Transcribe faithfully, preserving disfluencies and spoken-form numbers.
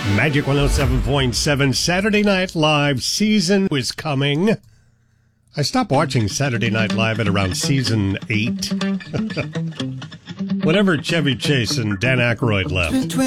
Magic one oh seven point seven Saturday Night Live season is coming. I stopped watching Saturday Night Live at around season eight. Whenever Chevy Chase and Dan Aykroyd left.